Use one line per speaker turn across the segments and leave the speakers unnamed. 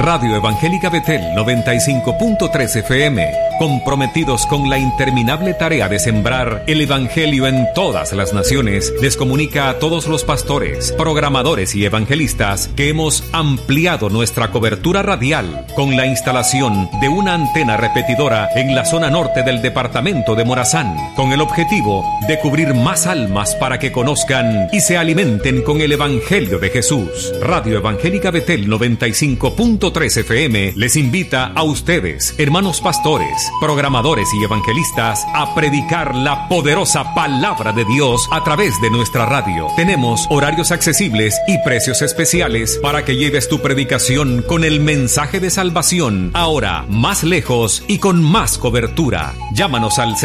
Radio Evangélica Betel 95.3 FM, comprometidos con la interminable tarea de sembrar el Evangelio en todas las naciones, les comunica a todos los pastores, programadores y evangelistas que hemos ampliado nuestra cobertura radial con la instalación de una antena repetidora en la zona norte del departamento de Morazán, con el objetivo de cubrir más almas para que conozcan y se alimenten con el Evangelio de Jesús. Radio Evangélica Betel 95.3 FM les invita a ustedes, hermanos pastores, programadores y evangelistas, a predicar la poderosa palabra de Dios a través de nuestra radio. Tenemos horarios accesibles y precios especiales para que lleves tu predicación con el mensaje de salvación, ahora más lejos y con más cobertura. Llámanos al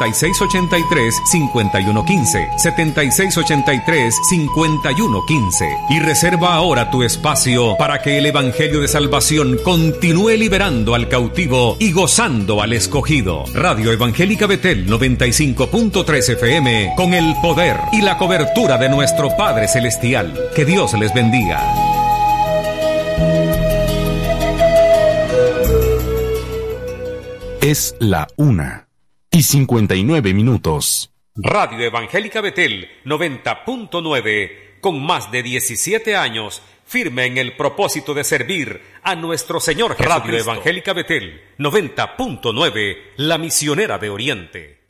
7683-5115, 7683-5115 y reserva ahora tu espacio para que el Evangelio de Salvación continúe liberando al cautivo y gozando al escogido. Radio Evangélica Betel 95.3 FM, con el poder y la cobertura de nuestro Padre Celestial. Que Dios les bendiga.
Es la 1:59.
Radio Evangélica Betel 90.9, con más de 17 años, firme en el propósito de servir a nuestro Señor Jesucristo. Radio Evangélica Betel 90.9, la misionera de Oriente.